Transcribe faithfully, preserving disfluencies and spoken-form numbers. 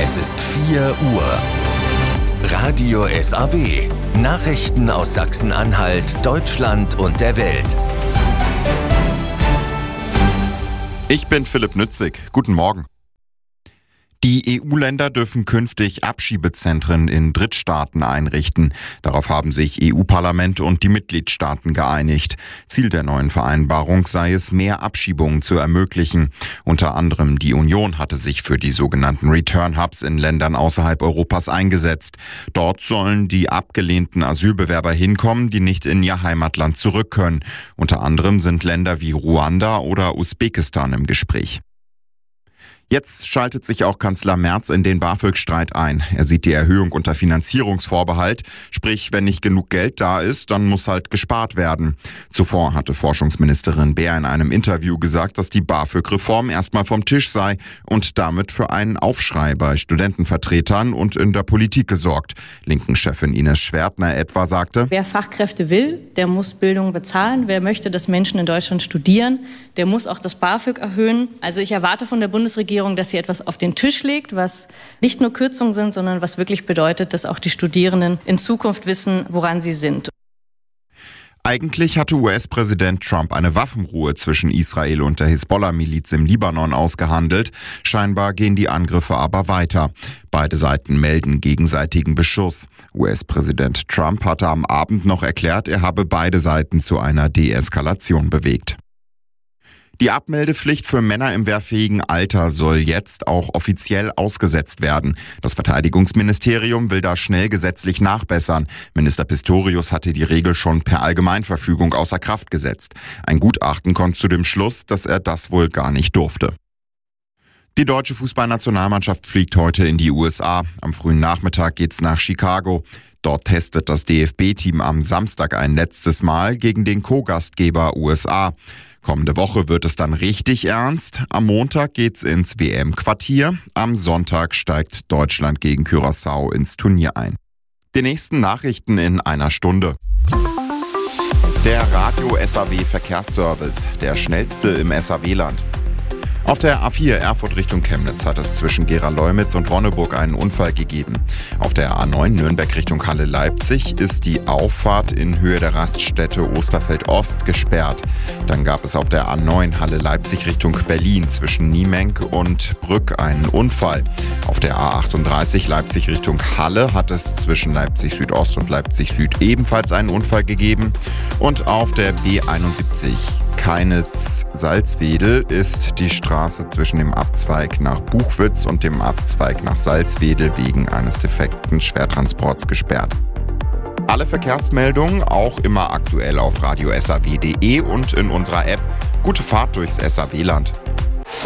Es ist vier Uhr. Radio S A W. Nachrichten aus Sachsen-Anhalt, Deutschland und der Welt. Ich bin Philipp Nützig. Guten Morgen. Die E U-Länder dürfen künftig Abschiebezentren in Drittstaaten einrichten. Darauf haben sich E U-Parlament und die Mitgliedstaaten geeinigt. Ziel der neuen Vereinbarung sei es, mehr Abschiebungen zu ermöglichen. Unter anderem die Union hatte sich für die sogenannten Return Hubs in Ländern außerhalb Europas eingesetzt. Dort sollen die abgelehnten Asylbewerber hinkommen, die nicht in ihr Heimatland zurück können. Unter anderem sind Länder wie Ruanda oder Usbekistan im Gespräch. Jetzt schaltet sich auch Kanzler Merz in den BAföG-Streit ein. Er sieht die Erhöhung unter Finanzierungsvorbehalt. Sprich, wenn nicht genug Geld da ist, dann muss halt gespart werden. Zuvor hatte Forschungsministerin Beer in einem Interview gesagt, dass die BAföG-Reform erstmal vom Tisch sei und damit für einen Aufschrei bei Studentenvertretern und in der Politik gesorgt. Linken-Chefin Ines Schwertner etwa sagte: Wer Fachkräfte will, der muss Bildung bezahlen. Wer möchte, dass Menschen in Deutschland studieren, der muss auch das BAföG erhöhen. Also ich erwarte von der Bundesregierung, dass sie etwas auf den Tisch legt, was nicht nur Kürzungen sind, sondern was wirklich bedeutet, dass auch die Studierenden in Zukunft wissen, woran sie sind. Eigentlich hatte U S-Präsident Trump eine Waffenruhe zwischen Israel und der Hisbollah-Miliz im Libanon ausgehandelt. Scheinbar gehen die Angriffe aber weiter. Beide Seiten melden gegenseitigen Beschuss. U S-Präsident Trump hatte am Abend noch erklärt, er habe beide Seiten zu einer Deeskalation bewegt. Die Abmeldepflicht für Männer im wehrfähigen Alter soll jetzt auch offiziell ausgesetzt werden. Das Verteidigungsministerium will da schnell gesetzlich nachbessern. Minister Pistorius hatte die Regel schon per Allgemeinverfügung außer Kraft gesetzt. Ein Gutachten kommt zu dem Schluss, dass er das wohl gar nicht durfte. Die deutsche Fußballnationalmannschaft fliegt heute in die U S A. Am frühen Nachmittag geht's nach Chicago. Dort testet das D F B-Team am Samstag ein letztes Mal gegen den Co-Gastgeber U S A. Kommende Woche wird es dann richtig ernst. Am Montag geht's ins W M-Quartier. Am Sonntag steigt Deutschland gegen Curaçao ins Turnier ein. Die nächsten Nachrichten in einer Stunde. Der Radio S A W Verkehrsservice, der schnellste im S A W-Land. Auf der A vier Erfurt Richtung Chemnitz hat es zwischen Gera-Leumitz und Ronneburg einen Unfall gegeben. Auf der A neun Nürnberg Richtung Halle-Leipzig ist die Auffahrt in Höhe der Raststätte Osterfeld-Ost gesperrt. Dann gab es auf der A neun Halle-Leipzig Richtung Berlin zwischen Niemenk und Brück einen Unfall. Auf der A achtunddreißig Leipzig Richtung Halle hat es zwischen Leipzig Südost und Leipzig Süd ebenfalls einen Unfall gegeben. Und auf der B einundsiebzig Keinitz-Salzwedel ist die Straße zwischen dem Abzweig nach Buchwitz und dem Abzweig nach Salzwedel wegen eines defekten Schwertransports gesperrt. Alle Verkehrsmeldungen auch immer aktuell auf radio s a w punkt d e und in unserer App. Gute Fahrt durchs S A W-Land.